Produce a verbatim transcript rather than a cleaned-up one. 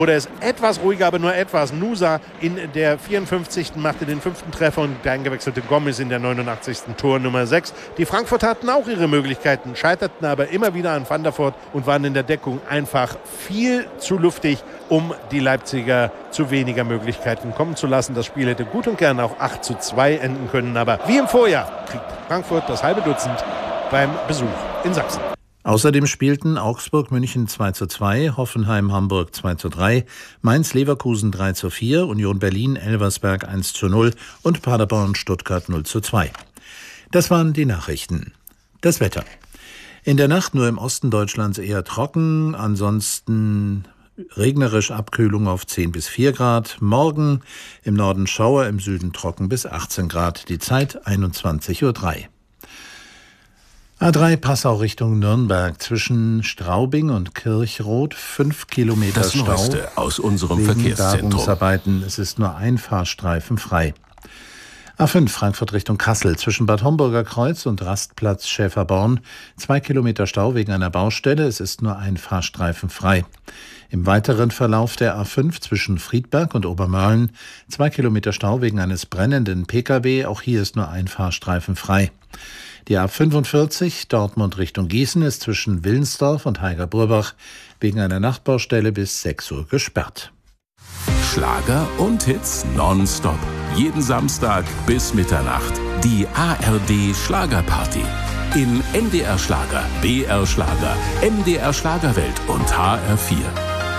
Oder ist etwas ruhiger, aber nur etwas. Nusa in der vierundfünfzigsten machte den fünften Treffer und der eingewechselte Gomez in der neunundachtzigsten Tor Nummer sechs. Die Frankfurter hatten auch ihre Möglichkeiten, scheiterten aber immer wieder an Van der Voort und waren in der Deckung einfach viel zu luftig, um die Leipziger zu weniger Möglichkeiten kommen zu lassen. Das Spiel hätte gut und gern auch acht zu zwei enden können, aber wie im Vorjahr kriegt Frankfurt das halbe Dutzend beim Besuch in Sachsen. Außerdem spielten Augsburg-München zwei zu zwei, Hoffenheim-Hamburg zwei zu drei, Mainz-Leverkusen drei zu vier, Union Berlin-Elversberg eins zu null und Paderborn-Stuttgart null zu zwei. Das waren die Nachrichten. Das Wetter. In der Nacht nur im Osten Deutschlands eher trocken, ansonsten regnerisch, Abkühlung auf zehn bis vier Grad. Morgen im Norden Schauer, im Süden trocken bis achtzehn Grad. Die Zeit einundzwanzig Uhr drei. A drei Passau Richtung Nürnberg zwischen Straubing und Kirchroth fünf Kilometer das Stau. Das Neueste aus unserem wegen Verkehrszentrum. Bergungsarbeiten. Es ist nur ein Fahrstreifen frei. A fünf Frankfurt Richtung Kassel zwischen Bad Homburger Kreuz und Rastplatz Schäferborn. Zwei Kilometer Stau wegen einer Baustelle. Es ist nur ein Fahrstreifen frei. Im weiteren Verlauf der A fünf zwischen Friedberg und Obermörlen. Zwei Kilometer Stau wegen eines brennenden Pkw. Auch hier ist nur ein Fahrstreifen frei. Die A fünfundvierzig Dortmund Richtung Gießen ist zwischen Willensdorf und Heiger-Burbach wegen einer Nachtbaustelle bis sechs Uhr gesperrt. Schlager und Hits nonstop. Jeden Samstag bis Mitternacht. Die A R D Schlagerparty. In N D R Schlager, B R Schlager, M D R Schlagerwelt und H R vier.